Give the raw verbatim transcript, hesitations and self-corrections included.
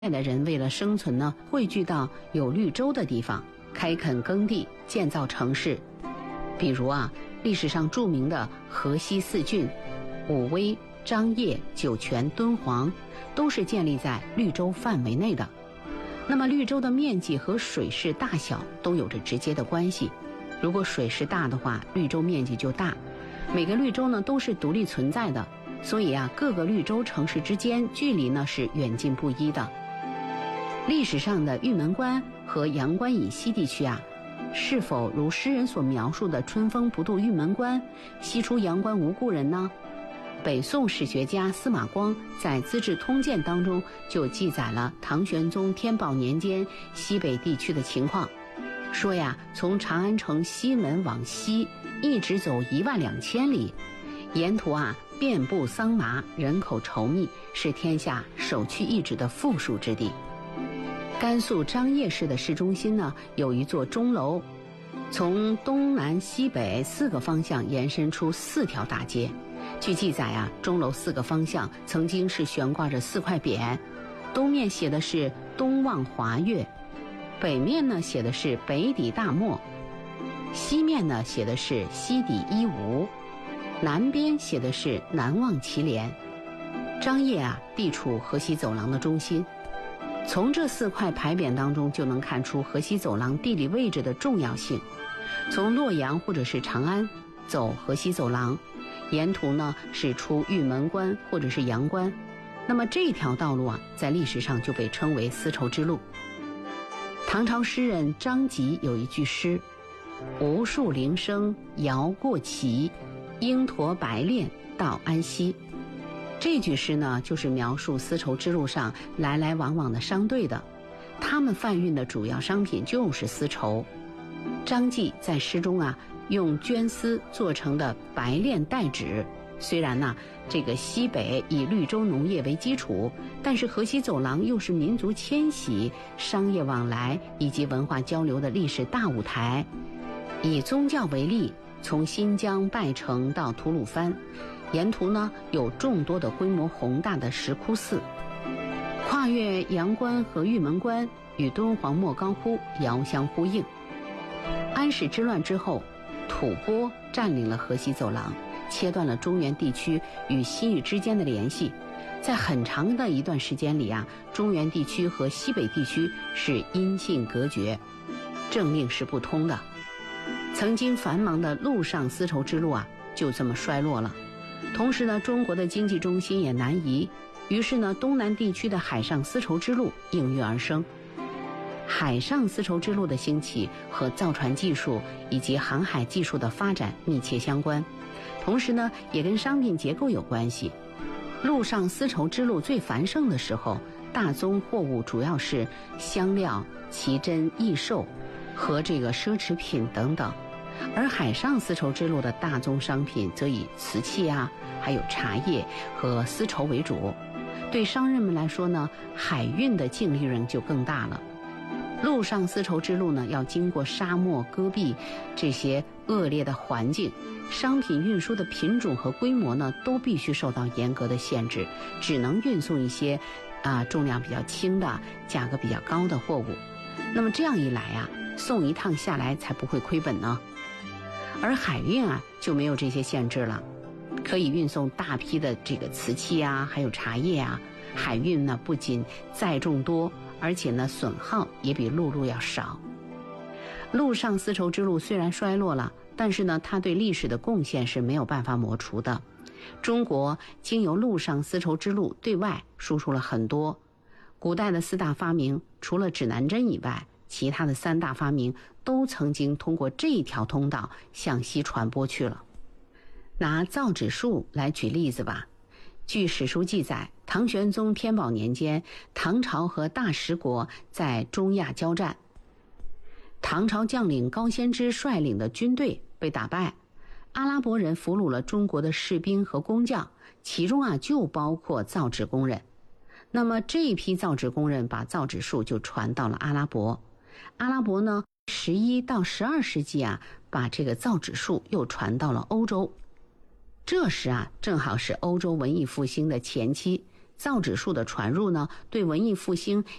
的人为了生存呢，汇聚到有绿洲的地方，开垦耕地，建造城市。比如啊，历史上著名的河西四郡武威、张掖、酒泉、敦煌，都是建立在绿洲范围内的。那么绿洲的面积和水势大小都有着直接的关系。如果水势大的话，绿洲面积就大。每个绿洲呢都是独立存在的，所以啊，各个绿洲城市之间距离呢是远近不一的。历史上的玉门关和阳关以西地区啊，是否如诗人所描述的春风不度玉门关，西出阳关无故人呢？北宋史学家司马光在《资治通鉴》当中就记载了唐玄宗天宝年间西北地区的情况，说呀，从长安城西门往西一直走一万两千里，沿途啊遍布桑麻，人口稠密，是天下首屈一指的富庶之地。甘肃张掖市的市中心呢，有一座钟楼，从东南西北四个方向延伸出四条大街。据记载啊，钟楼四个方向曾经是悬挂着四块匾，东面写的是东望华岳，北面呢写的是北抵大漠，西面呢写的是西抵伊吾，南边写的是南望祁连。张掖啊，地处河西走廊的中心。从这四块牌匾当中就能看出河西走廊地理位置的重要性。从洛阳或者是长安走河西走廊，沿途呢是出玉门关或者是阳关，那么这条道路啊，在历史上就被称为丝绸之路。唐朝诗人张籍有一句诗：无数铃声遥过祁，鹰驼白练到安西。这句诗呢，就是描述丝绸之路上来来往往的商队的，他们贩运的主要商品就是丝绸。张籍在诗中啊，用绢丝做成的白练带纸。虽然呢，这个西北以绿洲农业为基础，但是河西走廊又是民族迁徙、商业往来以及文化交流的历史大舞台。以宗教为例，从新疆拜城到吐鲁番，沿途呢有众多的规模宏大的石窟寺，跨越阳关和玉门关，与敦煌莫高窟遥相呼应。安史之乱之后，吐蕃占领了河西走廊，切断了中原地区与西域之间的联系。在很长的一段时间里啊，中原地区和西北地区是音信隔绝，政命是不通的。曾经繁忙的陆上丝绸之路啊，就这么衰落了。同时呢，中国的经济中心也南移，于是呢，东南地区的海上丝绸之路应运而生。海上丝绸之路的兴起和造船技术以及航海技术的发展密切相关，同时呢，也跟商品结构有关系。陆上丝绸之路最繁盛的时候，大宗货物主要是香料、奇珍异兽和这个奢侈品等等。而海上丝绸之路的大宗商品则以瓷器啊，还有茶叶和丝绸为主。对商人们来说呢，海运的净利润就更大了。陆上丝绸之路呢，要经过沙漠、戈壁这些恶劣的环境，商品运输的品种和规模呢，都必须受到严格的限制，只能运送一些啊重量比较轻的、价格比较高的货物。那么这样一来啊，送一趟下来才不会亏本呢。而海运啊就没有这些限制了，可以运送大批的这个瓷器啊，还有茶叶啊。海运呢不仅载重多，而且呢损耗也比陆路要少。陆上丝绸之路虽然衰落了，但是呢它对历史的贡献是没有办法抹除的。中国经由陆上丝绸之路对外输出了很多。古代的四大发明，除了指南针以外，其他的三大发明都曾经通过这一条通道向西传播去了。拿造纸术来举例子吧。据史书记载，唐玄宗天宝年间，唐朝和大食国在中亚交战，唐朝将领高仙芝率领的军队被打败，阿拉伯人俘虏了中国的士兵和工匠，其中啊就包括造纸工人。那么这一批造纸工人把造纸术就传到了阿拉伯，阿拉伯呢十一到十二世纪啊，把这个造纸术又传到了欧洲。这时啊，正好是欧洲文艺复兴的前期， 造纸术的传入呢，对文艺复兴